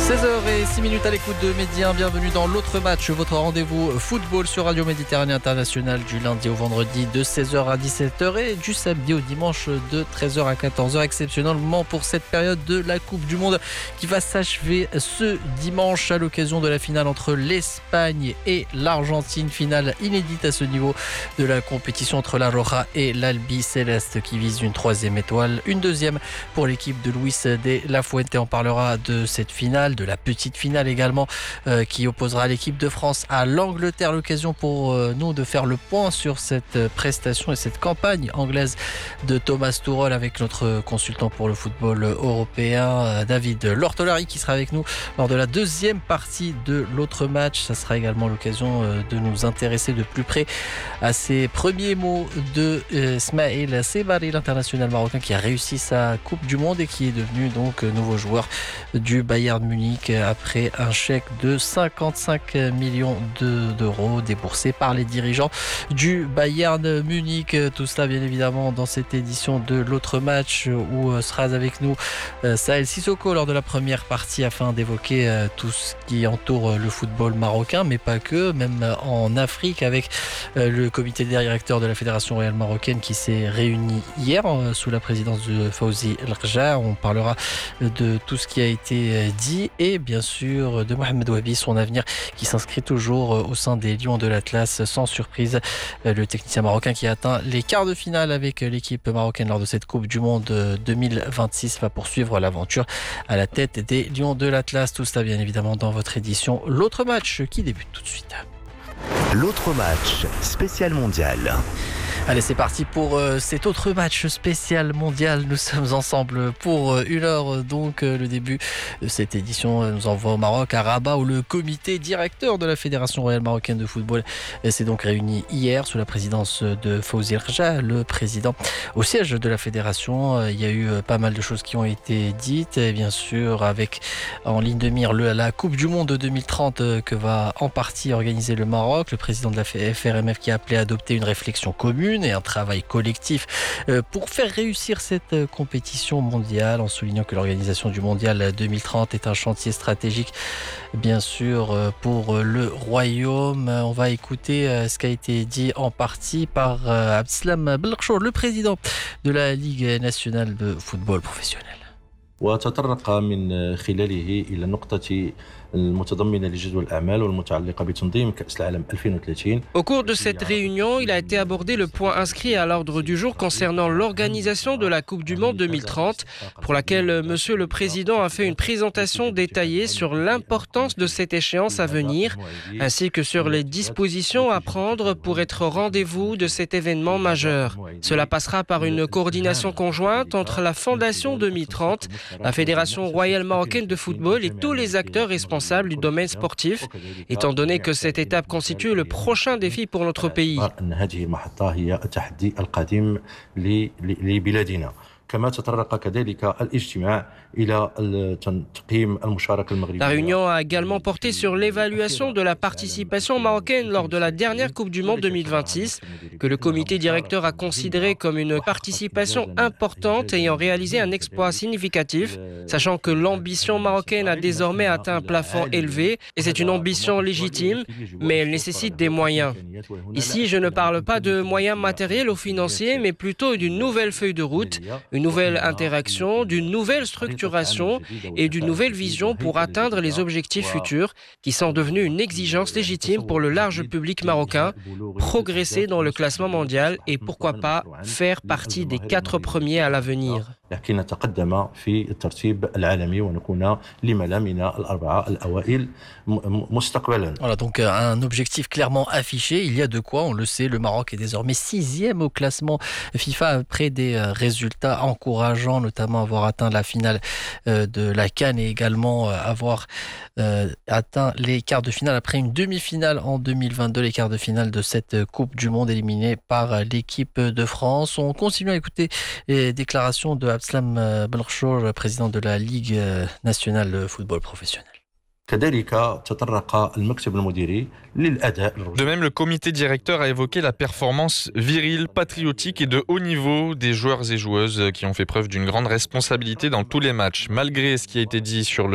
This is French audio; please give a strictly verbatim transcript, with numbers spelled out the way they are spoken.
seize heures six à l'écoute de Midi un, bienvenue dans l'autre match, votre rendez-vous football sur Radio Méditerranée Internationale du lundi au vendredi de seize heures à dix-sept heures et du samedi au dimanche de treize heures à quatorze heures, exceptionnellement pour cette période de la Coupe du Monde qui va s'achever ce dimanche à l'occasion de la finale entre l'Espagne et l'Argentine, finale inédite à ce niveau de la compétition entre la Roja et l'Albi Céleste qui vise une troisième étoile, une deuxième pour l'équipe de Luis de la Fuente. On parlera de cette finale, de la petite finale également euh, qui opposera l'équipe de France à l'Angleterre. L'occasion pour euh, nous de faire le point sur cette prestation et cette campagne anglaise de Thomas Tuchel avec notre consultant pour le football européen euh, David Lortolari qui sera avec nous lors de la deuxième partie de l'autre match. Ça sera également l'occasion euh, de nous intéresser de plus près à ces premiers mots de euh, Ismaël Sebari, l'international marocain qui a réussi sa Coupe du Monde et qui est devenu donc nouveau joueur du Bayern Munich après un chèque de cinquante-cinq millions d'euros déboursé par les dirigeants du Bayern Munich. Tout cela bien évidemment dans cette édition de l'autre match où sera avec nous Sahel Sissoko lors de la première partie afin d'évoquer tout ce qui entoure le football marocain, mais pas que, même en Afrique avec le comité directeur de la Fédération royale marocaine qui s'est réuni hier sous la présidence de Fawzi El Rja. On parlera de tout ce qui a été dit et bien sûr de Mohamed Wabi, son avenir qui s'inscrit toujours au sein des Lions de l'Atlas. Sans surprise, le technicien marocain qui a atteint les quarts de finale avec l'équipe marocaine lors de cette Coupe du Monde deux mille vingt-six va poursuivre l'aventure à la tête des Lions de l'Atlas. Tout cela bien évidemment dans votre édition. L'autre match qui débute tout de suite. L'autre match spécial mondial. Allez, c'est parti pour euh, cet autre match spécial mondial. Nous sommes ensemble pour euh, une heure. Donc, euh, le début de cette édition euh, nous envoie au Maroc, à Rabat, où le comité directeur de la Fédération royale marocaine de football euh, s'est donc réuni hier sous la présidence de Fawzi El Rja, le président au siège de la fédération. Euh, il y a eu euh, pas mal de choses qui ont été dites. Et bien sûr, avec en ligne de mire le, la Coupe du Monde deux mille trente euh, que va en partie organiser le Maroc. Le président de la F R M F qui a appelé à adopter une réflexion commune et un travail collectif pour faire réussir cette compétition mondiale, en soulignant que l'organisation du mondial deux mille trente est un chantier stratégique bien sûr pour le royaume. On va écouter ce qui a été dit en partie par Abdeslam Belrchour, le président de la Ligue nationale de football professionnel. وتطرق من خلاله إلى نقطة المتضمنة لجدول الأعمال والمتعلقة بتنظيم كأس العالم ألفين وثلاثين. Au cours de cette réunion, il a été abordé le point inscrit à l'ordre du jour concernant l'organisation de la Coupe du Monde deux mille trente, pour laquelle Monsieur le Président a fait une présentation détaillée sur l'importance de cette échéance à venir, ainsi que sur les dispositions à prendre pour être au rendez-vous de cet événement majeur. Cela passera par une coordination conjointe entre la Fondation deux mille trente, la Fédération royale marocaine de football et tous les acteurs responsables du domaine sportif, étant donné que cette étape constitue le prochain défi pour notre pays. كما تطرق كذلك الاجتماع إلى تقييم المشاركة المغربية. La réunion a également porté sur l'évaluation de la participation marocaine lors de la dernière Coupe du Monde deux mille vingt-six, que le comité directeur a considéré comme une participation importante ayant réalisé un exploit significatif, sachant que l'ambition marocaine a désormais atteint un plafond élevé et c'est une ambition légitime, mais elle nécessite des moyens. Ici, je ne parle pas de moyens matériels ou financiers, mais plutôt d'une nouvelle feuille de route, une nouvelle interaction, d'une nouvelle structuration et d'une nouvelle vision pour atteindre les objectifs futurs qui sont devenus une exigence légitime pour le large public marocain, progresser dans le classement mondial et pourquoi pas faire partie des quatre premiers à l'avenir. لكن نتقدم في الترتيب العالمي ونكون لملا من الأربعة الأوائل مستقبلا. Voilà donc un objectif clairement affiché. Il y a de quoi, on le sait. Le Maroc est désormais sixième au classement FIFA après des résultats encourageants, notamment avoir atteint la finale de la CAN et également avoir atteint les quarts de finale après une demi-finale en deux mille vingt-deux, les quarts de finale de cette Coupe du Monde éliminée par l'équipe de France. On continue à écouter les déclarations de Abdeslam Belrchour, président de la Ligue nationale de football professionnel. De même, le comité directeur a évoqué la performance virile, patriotique et de haut niveau des joueurs et joueuses qui ont fait preuve d'une grande responsabilité dans tous les matchs. Malgré ce qui a été dit sur le